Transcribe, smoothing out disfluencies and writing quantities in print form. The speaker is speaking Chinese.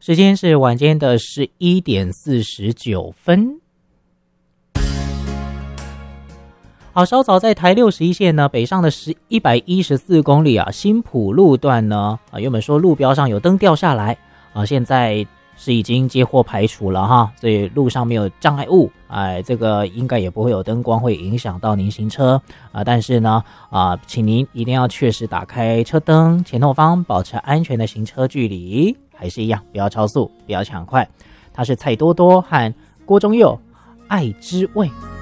时间是晚间的11点49分。好，稍早在台61线呢北上的114公里啊，新埔路段呢原本说路标上有灯掉下来啊，现在是已经接获排除了哈，所以路上没有障碍物，这个应该也不会有灯光会影响到您行车啊。但是呢请您一定要确实打开车灯，前后方保持安全的行车距离，还是一样不要超速，不要抢快。他是蔡多多和郭忠佑，爱之味。